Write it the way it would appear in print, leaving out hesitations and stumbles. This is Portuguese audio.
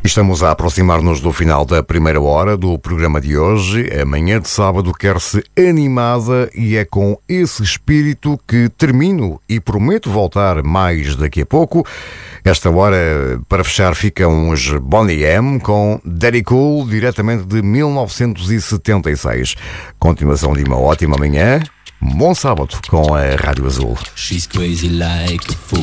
Estamos a aproximar-nos do final da primeira hora do programa de hoje. A manhã de sábado quer-se animada e é com esse espírito que termino e prometo voltar mais daqui a pouco. Esta hora, para fechar, ficam os Boney M com Daddy Cool, diretamente de 1976. Continuação de uma ótima manhã. Bom sábado com a Rádio Azul. She's crazy like a fool.